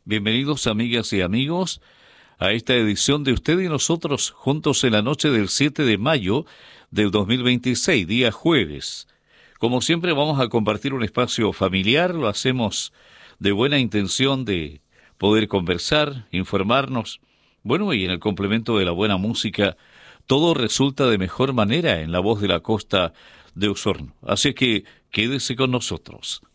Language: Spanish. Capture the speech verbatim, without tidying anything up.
Bienvenidos amigas y amigos a esta edición de Usted y Nosotros juntos en la noche del siete de mayo del dos mil veintiséis, día jueves. Como siempre vamos a compartir un espacio familiar, lo hacemos de buena intención de poder conversar, informarnos. Bueno, y en el complemento de la buena música, todo resulta de mejor manera en la voz de la costa de Osorno. Así que quédese con nosotros.